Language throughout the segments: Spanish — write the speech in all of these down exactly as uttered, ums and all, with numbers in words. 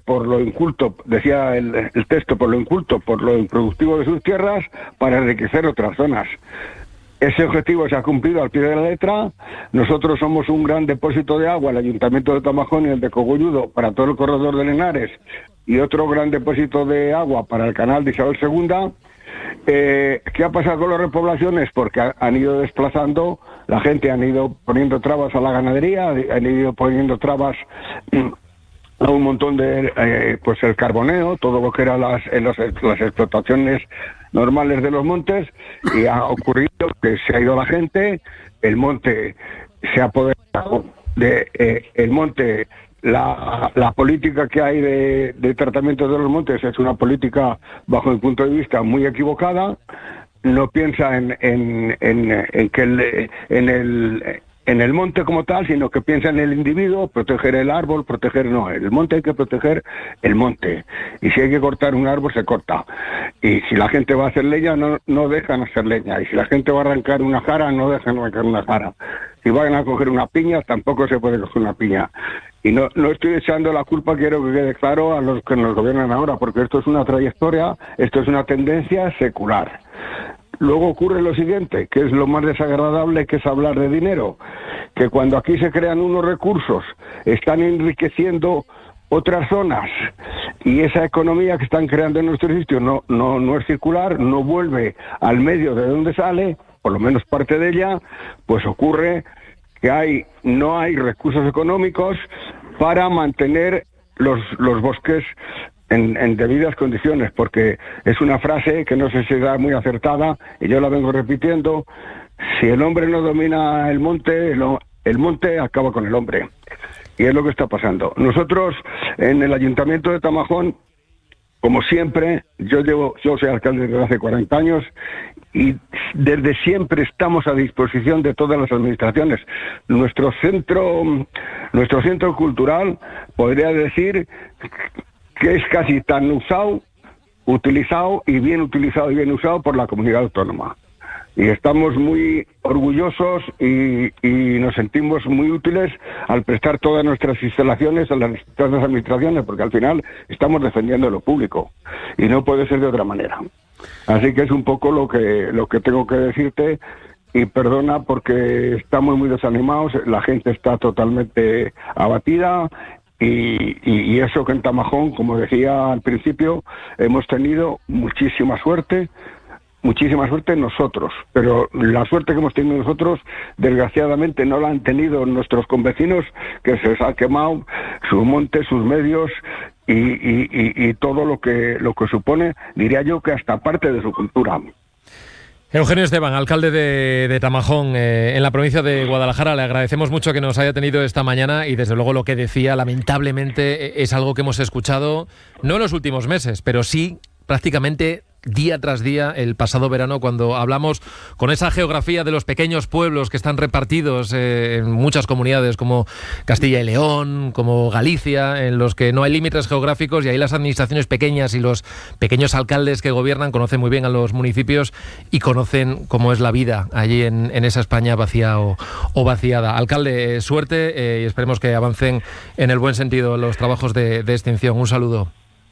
por lo inculto, decía el, el texto, por lo inculto, por lo improductivo de sus tierras, para enriquecer otras zonas. Ese objetivo se ha cumplido al pie de la letra. Nosotros somos un gran depósito de agua, el Ayuntamiento de Tamajón y el de Cogolludo, para todo el corredor de Henares, y otro gran depósito de agua para el canal de Isabel segunda. Eh, ¿Qué ha pasado con las repoblaciones? Porque ha, han ido desplazando, la gente han ido poniendo trabas a la ganadería, han ido poniendo trabas a un montón de, eh, pues el carboneo, todo lo que eran las, las, las explotaciones normales de los montes, y ha ocurrido que se ha ido la gente, el monte se ha apoderado de eh, el monte. La, la política que hay de, de tratamiento de los montes es una política, bajo mi punto de vista, muy equivocada. No piensa en, en, en, en que el, en el en el monte como tal, sino que piensa en el individuo, proteger el árbol, proteger no, el monte hay que proteger el monte, y si hay que cortar un árbol se corta, y si la gente va a hacer leña no, no dejan hacer leña, y si la gente va a arrancar una jara no dejan arrancar una jara, si van a coger una piña tampoco se puede coger una piña. Y no, no estoy echando la culpa, quiero que quede claro, a los que nos gobiernan ahora, porque esto es una trayectoria, esto es una tendencia secular. Luego ocurre lo siguiente, que es lo más desagradable, que es hablar de dinero, que cuando aquí se crean unos recursos, están enriqueciendo otras zonas, y esa economía que están creando en nuestro sitio no, no, no es circular, no vuelve al medio de donde sale, por lo menos parte de ella, pues ocurre que hay no hay recursos económicos para mantener los, los bosques En, en debidas condiciones, porque es una frase que no sé si da muy acertada, y yo la vengo repitiendo: si el hombre no domina el monte, el, el monte acaba con el hombre, y es lo que está pasando. Nosotros en el Ayuntamiento de Tamajón, como siempre, yo llevo, yo soy alcalde desde hace cuarenta años, y desde siempre estamos a disposición de todas las administraciones. Nuestro centro, nuestro centro cultural, podría decir que es casi tan usado, utilizado y bien utilizado y bien usado por la comunidad autónoma. Y estamos muy orgullosos y, y nos sentimos muy útiles al prestar todas nuestras instalaciones a las distintas administraciones, porque al final estamos defendiendo lo público y no puede ser de otra manera. Así que es un poco lo que lo que tengo que decirte, y perdona porque estamos muy desanimados, la gente está totalmente abatida. Y, y, y eso que en Tamajón, como decía al principio, hemos tenido muchísima suerte, muchísima suerte nosotros, pero la suerte que hemos tenido nosotros, desgraciadamente, no la han tenido nuestros convecinos, que se les ha quemado sus montes, sus medios y, y, y, y todo lo que, lo que supone, diría yo, que hasta parte de su cultura. Eugenio Esteban, alcalde de, de Tamajón, eh, en la provincia de Guadalajara, le agradecemos mucho que nos haya tenido esta mañana, y desde luego lo que decía, lamentablemente, es algo que hemos escuchado, no en los últimos meses, pero sí prácticamente día tras día el pasado verano, cuando hablamos con esa geografía de los pequeños pueblos que están repartidos eh, en muchas comunidades como Castilla y León, como Galicia, en los que no hay límites geográficos, y ahí las administraciones pequeñas y los pequeños alcaldes que gobiernan conocen muy bien a los municipios y conocen cómo es la vida allí en, en esa España vacía o, o vaciada. Alcalde, suerte eh, y esperemos que avancen en el buen sentido los trabajos de, de extinción. Un saludo.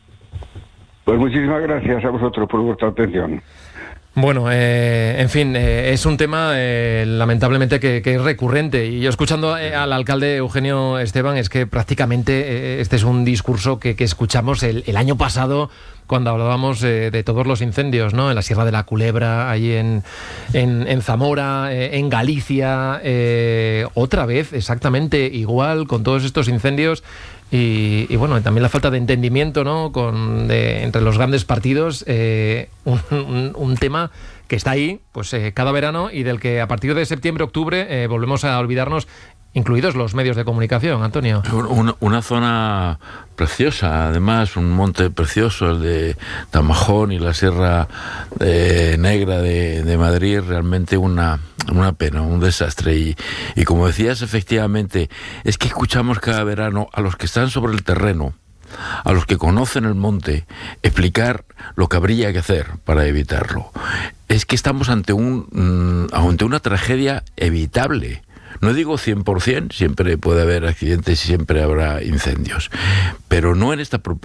Pues muchísimas gracias a vosotros por vuestra atención. Bueno, eh, en fin, eh, es un tema eh, lamentablemente que, que es recurrente, y yo escuchando eh, al alcalde Eugenio Esteban, es que prácticamente eh, este es un discurso que, que escuchamos el, el año pasado cuando hablábamos eh, de todos los incendios, ¿no? En la Sierra de la Culebra, allí en, en, en Zamora, eh, en Galicia, eh, otra vez exactamente igual con todos estos incendios. Y, y bueno, también la falta de entendimiento, ¿no? Con, de, entre los grandes partidos, eh, un, un, un tema que está ahí pues eh, cada verano, y del que a partir de septiembre, octubre eh, volvemos a olvidarnos, incluidos los medios de comunicación. Antonio. Una, una zona preciosa, además, un monte precioso, el de Tamajón y la Sierra eh, Negra de, de Madrid, realmente una, una pena, un desastre. Y, y como decías, efectivamente, es que escuchamos cada verano a los que están sobre el terreno, a los que conocen el monte, explicar lo que habría que hacer para evitarlo. Es que estamos ante, un, ante una tragedia evitable. No digo cien por ciento, siempre puede haber accidentes y siempre habrá incendios, pero no en esta proporción.